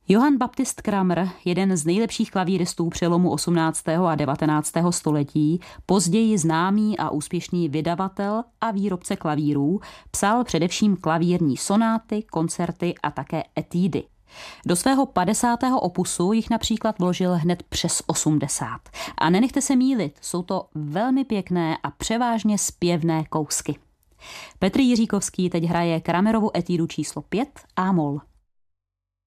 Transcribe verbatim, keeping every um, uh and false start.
Johann Baptist Kramer, jeden z nejlepších klavíristů přelomu osmnáctého a devatenáctého století, později známý a úspěšný vydavatel a výrobce klavírů, psal především klavírní sonáty, koncerty a také etídy. Do svého padesátého opusu jich například vložil hned přes osmdesát. A nenechte se mýlit, jsou to velmi pěkné a převážně zpěvné kousky. Petr Jiříkovský teď hraje Kramerovu etídu číslo pět A-moll.